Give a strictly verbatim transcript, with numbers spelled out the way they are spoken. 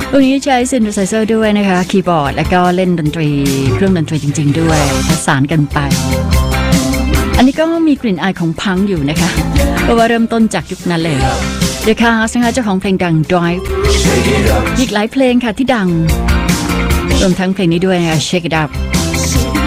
ตรงนี้ใช้ซินเทไซเซอร์ด้วยนะคะคีย์บอร์ดแล้วก็เล่นดนตรีเครื่องดนตรีจริงๆด้วยผสานกันไปอันนี้ก็มีกลิ่นอายของพังอยู่นะคะเพราะว่าเริ่มต้นจากยุคนั้นเลยเดอะคาร์สนะคะเจ้าของเพลงดัง Drive อีกหลายเพลงค่ะที่ดังรวมทั้งเพลงนี้ด้วยนะคะ Shake It Up